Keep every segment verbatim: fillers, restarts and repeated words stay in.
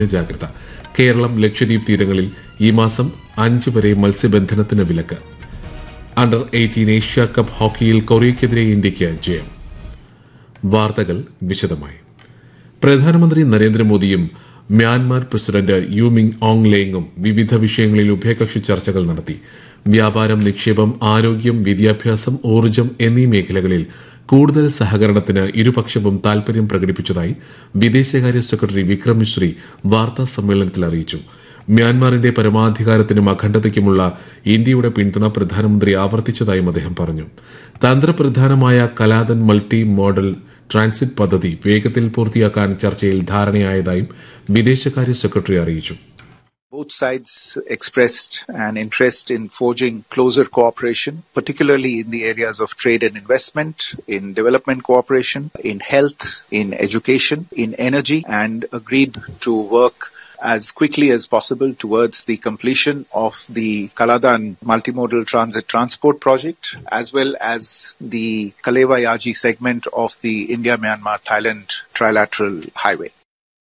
ജാഗ്രത. കേരളം ലക്ഷദ്വീപ് തീരങ്ങളിൽ ഈ മാസം അഞ്ച് വരെ മത്സ്യബന്ധനത്തിന് വിലക്ക്. അണ്ടർ എയ്റ്റീൻ ഏഷ്യ കപ്പ് ഹോക്കിയിൽ കൊറിയയ്ക്കെതിരെ ഇന്ത്യയ്ക്ക് ജയം. വാർത്തകൾ വിശദമായി. പ്രധാനമന്ത്രി നരേന്ദ്രമോദിയും മ്യാൻമാർ പ്രസിഡന്റ് യുമിങ് ഓങ് ലേങ്ങും വിവിധ വിഷയങ്ങളിൽ ഉഭയകക്ഷി ചർച്ചകൾ നടത്തി. വ്യാപാരം, നിക്ഷേപം, ആരോഗ്യം, വിദ്യാഭ്യാസം, ഊർജ്ജം എന്നീ മേഖലകളിൽ കൂടുതൽ സഹകരണത്തിന് ഇരുപക്ഷവും താൽപര്യം പ്രകടിപ്പിച്ചതായി വിദേശകാര്യ സെക്രട്ടറി വിക്രം മിശ്രി വാർത്താ സമ്മേളനത്തിൽ അറിയിച്ചു. മ്യാൻമാറിന്റെ പരമാധികാരത്തിനും അഖണ്ഡതയ്ക്കുമുള്ള ഇന്ത്യയുടെ പിന്തുണ പ്രധാനമന്ത്രി ആവർത്തിച്ചതായും അദ്ദേഹം പറഞ്ഞു. തന്ത്രപ്രധാനമായ കലാതൻ മൾട്ടി മോഡൽ ട്രാൻസിറ്റ് പദ്ധതി വേഗത്തിൽ പൂർത്തിയാക്കാൻ ചർച്ചയിൽ ധാരണയായതായും വിദേശകാര്യ സെക്രട്ടറി അറിയിച്ചു. Both sides expressed an interest in forging closer cooperation, particularly in the areas of trade and investment, in development cooperation, in health, in education, in energy, and agreed to work as quickly as possible towards the completion of the Kaladan multimodal transit transport project, as well as the Kalewa-Yaji segment of the India-Myanmar-Thailand trilateral highway.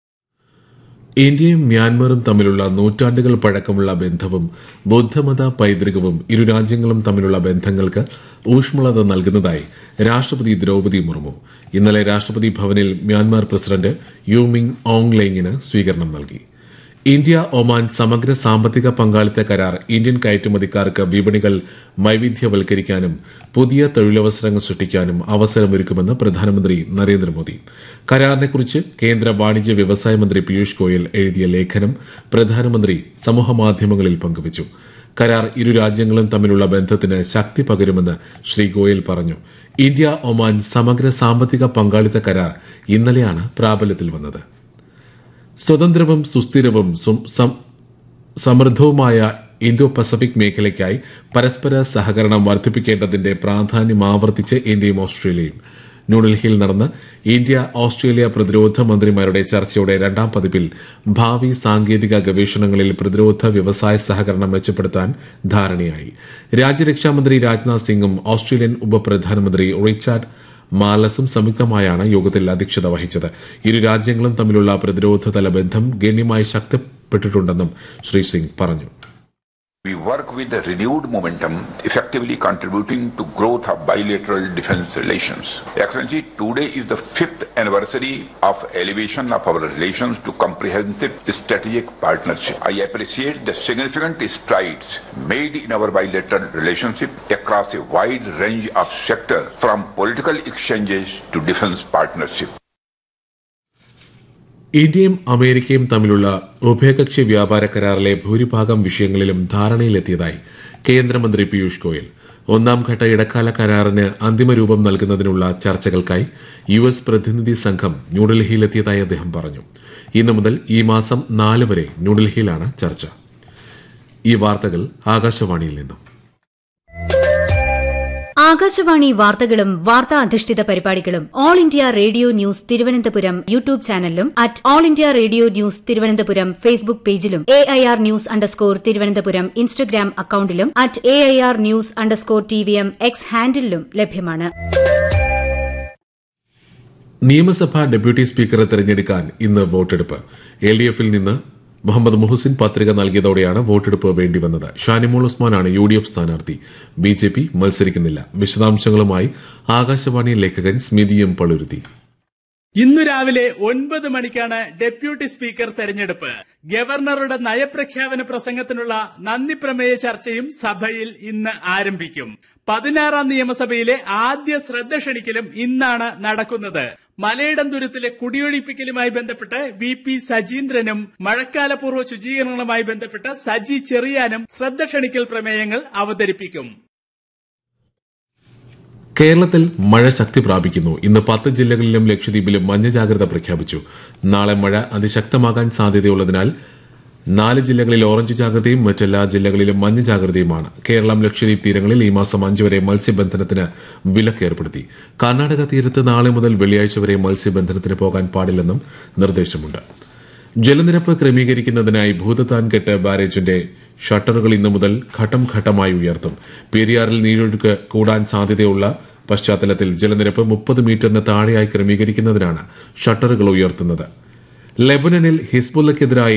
ഇന്ത്യയും മ്യാൻമറും തമ്മിലുള്ള നൂറ്റാണ്ടുകൾ പഴക്കമുള്ള ബന്ധവും ബുദ്ധമത പൈതൃകവും ഇരു രാജ്യങ്ങളും തമ്മിലുള്ള ബന്ധങ്ങൾക്ക് ഊഷ്മളത നൽകുന്നതായി രാഷ്ട്രപതി ദ്രൌപദി മുർമു ഇന്നലെ രാഷ്ട്രപതി ഭവനിൽ മ്യാൻമാർ പ്രസിഡന്റ് യുമിങ് ഓങ് ലേങ്ങിന് സ്വീകരണം നൽകി. ഇന്ത്യ ഒമാൻ സമഗ്ര സാമ്പത്തിക പങ്കാളിത്ത കരാർ ഇന്ത്യൻ കയറ്റുമതിക്കാർക്ക് വിപണികൾ വൈവിധ്യവൽക്കരിക്കാനും പുതിയ തൊഴിലവസരങ്ങൾ സൃഷ്ടിക്കാനും അവസരമൊരുക്കുമെന്ന് പ്രധാനമന്ത്രി നരേന്ദ്രമോദി. കരാറിനെക്കുറിച്ച് കേന്ദ്ര വാണിജ്യ വ്യവസായ മന്ത്രി പീയൂഷ് ഗോയൽ എഴുതിയ ലേഖനം പ്രധാനമന്ത്രി സമൂഹമാധ്യമങ്ങളിൽ പങ്കുവച്ചു. കരാർ ഇരു രാജ്യങ്ങളും തമ്മിലുള്ള ബന്ധത്തിന് ശക്തി പകരുമെന്ന് ശ്രീ ഗോയൽ പറഞ്ഞു. ഇന്ത്യ ഒമാൻ സമഗ്ര സാമ്പത്തിക പങ്കാളിത്ത കരാർ ഇന്നലെയാണ് പ്രാബല്യത്തിൽ വന്നത്. സ്വതന്ത്രവും സുസ്ഥിരവും സമൃദ്ധവുമായ ഇന്തോ പസഫിക് മേഖലയ്ക്കായി പരസ്പര സഹകരണം വർദ്ധിപ്പിക്കേണ്ടതിന്റെ പ്രാധാന്യം ആവർത്തിച്ച് ഇന്ത്യയും ഓസ്ട്രേലിയയും. ന്യൂഡൽഹിയിൽ നടന്ന ഇന്ത്യ ഓസ്ട്രേലിയ പ്രതിരോധ മന്ത്രിമാരുടെ ചർച്ചയുടെ രണ്ടാം പതിപ്പിൽ ഭാവി സാങ്കേതിക ഗവേഷണങ്ങളിൽ പ്രതിരോധ വ്യവസായ സഹകരണം മെച്ചപ്പെടുത്താൻ ധാരണയായി. രാജ്യരക്ഷാമന്ത്രി രാജ്നാഥ് സിംഗും ഓസ്ട്രേലിയൻ ഉപപ്രധാനമന്ത്രി റിച്ചാർഡ് മാലസും സംയുക്തമായാണ് യോഗത്തിൽ അധ്യക്ഷത വഹിച്ചത്. ഇരു രാജ്യങ്ങളും തമ്മിലുള്ള പ്രതിരോധതല ബന്ധം ഗണ്യമായി ശക്തിപ്പെട്ടിട്ടുണ്ടെന്നും ശ്രീ സിംഗ് പറഞ്ഞു. We work with a renewed momentum, effectively contributing to growth of bilateral defense relations. Excellency, today is the fifth anniversary of elevation of our relations to comprehensive strategic partnership. I appreciate the significant strides made in our bilateral relationship across a wide range of sectors, from political exchanges to defense partnership. ഇന്ത്യയും അമേരിക്കയും തമ്മിലുള്ള ഉഭയകക്ഷി വ്യാപാര കരാറിലെ ഭൂരിഭാഗം വിഷയങ്ങളിലും ധാരണയിലെത്തിയതായി കേന്ദ്രമന്ത്രി പീയൂഷ് ഗോയൽ. ഒന്നാം ഘട്ട ഇടക്കാല കരാറിന് അന്തിമരൂപം നൽകുന്നതിനുള്ള ചർച്ചകൾക്കായി യു എസ് പ്രതിനിധി സംഘം ന്യൂഡൽഹിയിലെത്തിയതായി അദ്ദേഹം പറഞ്ഞു. ഇന്നു മുതൽ ഈ മാസം നാല് വരെ ന്യൂഡൽഹിയിലാണ് ചർച്ച. ഈ വാർത്തകൾ ആകാശവാണിയിൽ നിന്നും. ആകാശവാണി വാർത്തകളും വാർത്താ അധിഷ്ഠിത പരിപാടികളും all India radio news Thiruvananthapuram YouTube ചാനലിലും at all India radio news Thiruvananthapuram Facebook പേജിലും A I R news underscore Thiruvananthapuram Instagram അക്കൌണ്ടിലും at A I R news underscore T V M X ഹാൻഡിലും ലഭ്യമാണ്. നിയമസഭാ ഡെപ്യൂട്ടി സ്പീക്കറെ തെരഞ്ഞെടുക്കാൻ ഇന്ന് വോട്ടെടുപ്പ്. എൽ ഡി എഫിൽ നിന്ന് മുഹമ്മദ് മുഹസിൻ പത്രിക നൽകിയതോടെയാണ് വോട്ടെടുപ്പ് വേണ്ടിവന്നത്. ഷാനിമോൾ ഉസ്മാനാണ് യു ഡി എഫ് സ്ഥാനാർത്ഥി. B J P മത്സരിക്കുന്നില്ല. വിശദാംശങ്ങളുമായി ആകാശവാണി ലേഖകൻ സ്മിതി എം പളുരുത്തി. ഇന്നു രാവിലെ ഒൻപത് മണിക്കാണ് ഡെപ്യൂട്ടി സ്പീക്കർ തെരഞ്ഞെടുപ്പ്. ഗവർണറുടെ നയപ്രഖ്യാപന പ്രസംഗത്തിനുള്ള നന്ദി പ്രമേയ ചർച്ചയും സഭയിൽ ഇന്ന് ആരംഭിക്കും. പതിനാറാം നിയമസഭയിലെ ആദ്യ ശ്രദ്ധ ക്ഷണിക്കലും ഇന്നാണ് നടക്കുന്നത്. മലയിടംതുരത്തിലെ കുടിയൊഴിപ്പിക്കലുമായി ബന്ധപ്പെട്ട് വി പി സജീന്ദ്രനും മഴക്കാലപൂർവ്വ ശുചീകരണങ്ങളുമായി ബന്ധപ്പെട്ട് സജി ചെറിയാനും ശ്രദ്ധ ക്ഷണിക്കൽ പ്രമേയങ്ങൾ അവതരിപ്പിക്കും. കേരളത്തിൽ മഴ ശക്തി പ്രാപിക്കുന്നു. ഇന്ന് പത്ത് ജില്ലകളിലും ലക്ഷദ്വീപിലും മഞ്ഞ ജാഗ്രത പ്രഖ്യാപിച്ചു. നാളെ മഴ അതിശക്തമാകാൻ സാധ്യതയുള്ളതിനാൽ നാല് ജില്ലകളിൽ ഓറഞ്ച് ജാഗ്രതയും മറ്റെല്ലാ ജില്ലകളിലും മഞ്ഞ ജാഗ്രതയുമാണ്. കേരളം ലക്ഷദ്വീപ് തീരങ്ങളിൽ ഈ മാസം അഞ്ച് വരെ മത്സ്യബന്ധനത്തിന് വിലക്ക് ഏർപ്പെടുത്തി. കർണാടക തീരത്ത് നാളെ മുതൽ വെള്ളിയാഴ്ച വരെ മത്സ്യബന്ധനത്തിന് പോകാൻ പാടില്ലെന്നും നിർദ്ദേശമുണ്ട്. ജലനിരപ്പ് ക്രമീകരിക്കുന്നതിനായി ഭൂതത്താൻകെട്ട് ബാരേജിന്റെ ഷട്ടറുകൾ ഇന്നു മുതൽ ഘട്ടം ഘട്ടമായി ഉയർത്തും. പെരിയാറിൽ നീരൊഴുക്ക് കൂടാൻ സാധ്യതയുള്ള പശ്ചാത്തലത്തിൽ ജലനിരപ്പ് മുപ്പത് മീറ്ററിന് താഴെയായി ക്രമീകരിക്കുന്നതിനാണ് ഷട്ടറുകൾ ഉയർത്തുന്നത്. ലെബനനിൽ ഹിസ്ബുള്ളക്കെതിരായി